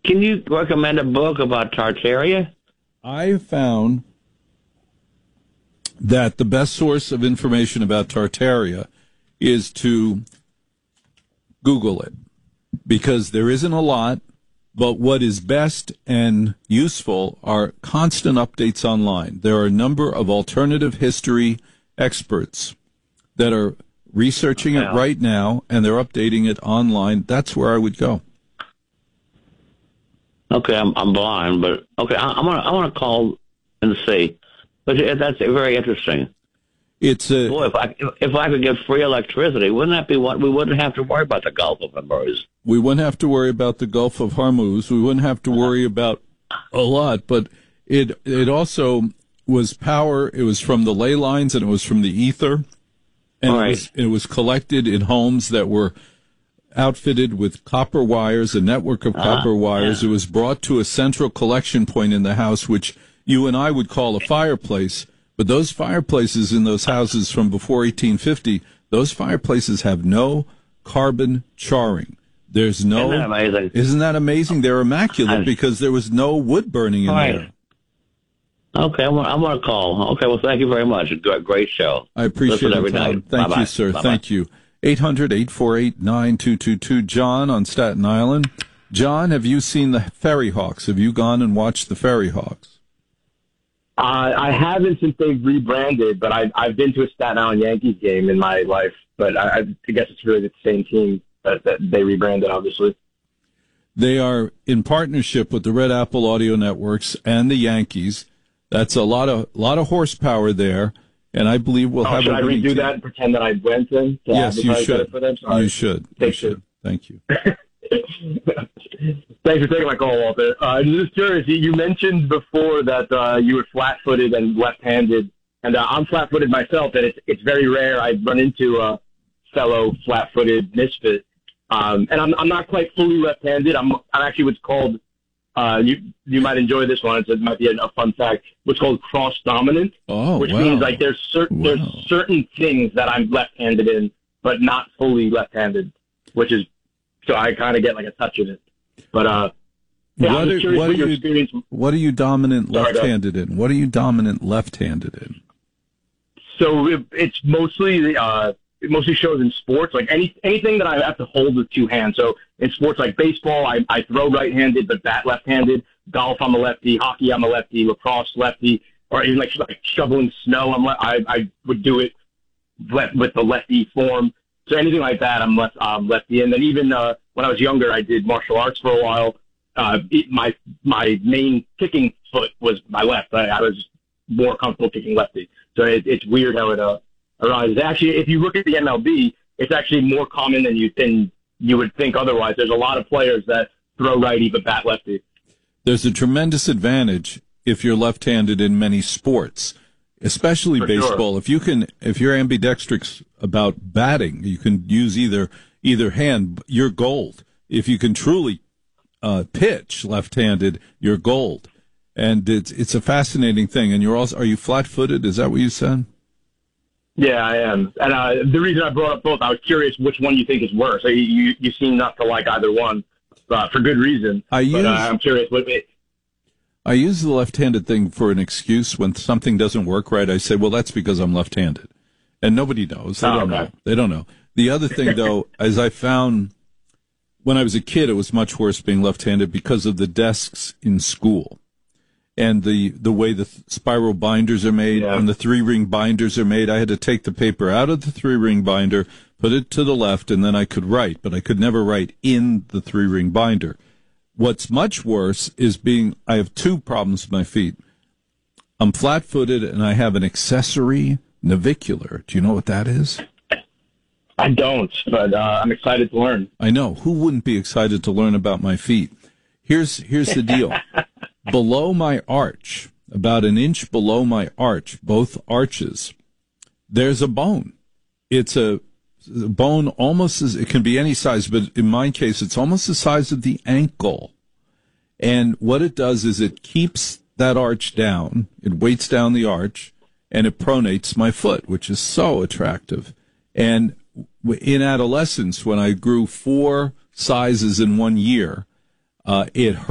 Can you recommend a book about Tartaria? I found that the best source of information about Tartaria is to Google it, because there isn't a lot, but what is best and useful are constant updates online. There are a number of alternative history experts that are researching it right now, and they're updating it online. That's where I would go. Okay, I'm blind, but okay, I want to call and see. But that's very interesting. It's boy, if I could get free electricity, wouldn't that be what we wouldn't have to worry about the Gulf of Hormuz? We wouldn't have to worry about the Gulf of Hormuz. We wouldn't have to worry about a lot. But it also was power. It was from the ley lines and it was from the ether, and it was collected in homes that were outfitted with copper wires, a network of copper wires. Yeah. It was brought to a central collection point in the house, which you and I would call a fireplace. But those fireplaces in those houses from before 1850, those fireplaces have no carbon charring. There's no. Isn't that amazing? Isn't that amazing? They're immaculate because there was no wood burning in there. Okay, I'm going to call. Okay, well, thank you very much. Great show. I appreciate it, Tom. Thank Bye-bye. you, sir. Bye-bye. Thank you. 800-848-9222. John on Staten Island. John, have you seen the Ferry Hawks? Have you gone and watched the Ferry Hawks? I haven't since they've rebranded, but I've been to a Staten Island Yankees game in my life. But I guess it's really the same team that they rebranded, obviously. They are in partnership with the Red Apple Audio Networks and the Yankees. That's a lot of horsepower there, and I believe we'll have. Should I redo team. that and pretend that I went in? Yes, you should. For them? You should. Thank you. Thank you. Thanks for taking my call, Walter. I'm just curious. You mentioned before that you were flat-footed and left-handed, and I'm flat-footed myself, and it's very rare I run into a fellow flat-footed misfit. And I'm not quite fully left-handed. I'm actually what's called. You might enjoy this one. It might be a fun fact. What's called cross-dominant, which means like there's certain things that I'm left-handed in, but not fully left-handed, which is. So I kind of get like a touch of it. But what are you dominant left-handed in? What are you dominant left-handed in? So it's mostly it mostly shows in sports, like anything that I have to hold with two hands. So in sports like baseball, I throw right-handed but bat left-handed. Golf, I'm a lefty. Hockey, I'm a lefty. Lacrosse, lefty. Or even like shoveling snow, I would do it with the lefty form. So anything like that, I'm lefty. And then even when I was younger, I did martial arts for a while. My main kicking foot was my left. I was more comfortable kicking lefty. So it's weird how it arises. Actually, if you look at the MLB, it's actually more common than you would think otherwise. There's a lot of players that throw righty but bat lefty. There's a tremendous advantage if you're left-handed in many sports. Especially for baseball. Sure. If you're ambidextrous about batting, you can use either hand. You're gold. If you can truly pitch left-handed, you're gold. And it's a fascinating thing. And are you flat-footed? Is that what you said? Yeah, I am. And the reason I brought up both, I was curious which one you think is worse. You seem not to like either one, for good reason. I'm curious what. I use the left-handed thing for an excuse when something doesn't work right. I say, well, that's because I'm left-handed. And nobody knows. They don't know. They don't know. The other thing, though, as I found when I was a kid, it was much worse being left-handed because of the desks in school and the way the spiral binders are made and the three-ring binders are made. I had to take the paper out of the three-ring binder, put it to the left, and then I could write. But I could never write in the three-ring binder. What's much worse is I have two problems with my feet. I'm flat-footed and I have an accessory navicular. Do you know what that is? I don't, but I'm excited to learn. I know. Who wouldn't be excited to learn about my feet? Here's the deal. Below my arch, about an inch below my arch, both arches, there's a bone. It's a bone almost as it can be any size, but in my case, it's almost the size of the ankle. And what it does is it keeps that arch down. It weights down the arch, and it pronates my foot, which is so attractive. And in adolescence, when I grew 4 sizes in 1 year, it hurt.